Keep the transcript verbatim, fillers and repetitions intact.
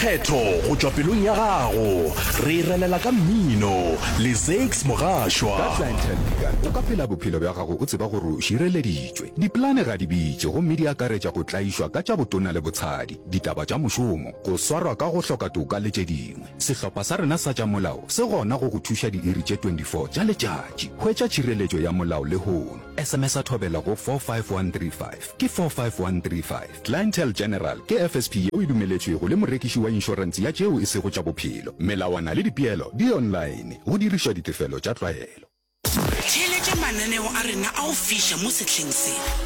lekgetho go tšwa pelong ya gago re relela ka mmino le Zakes Mogashwa ka Clientele Legal o ka phela bophelo bja gago o tseba gore o šireleditšwe. diplane ga di bitše gomme di akaretša go tlaišwa ka tša botona le botshadi, ditaba tša mošomo, go swarwa ka go hloka toka le tše dingwe. Sehlopha sa rena sa tša molao se gona go go thuša diiri tše twenty-four tša letšatši. Hwetša tšhireletšo ya molao le hono. S M S a thobela go four five one three five ke four five one three five. Clientele General ke F S P yeo e dumeletšwego le morekiši wa inšorense ya tšeo e sego tša bophelo. Melawana le dipeelo di online go dirišwa ditefelo tša tlwaelo. Theletša mananeo a rena a go fiša mo sehleng se.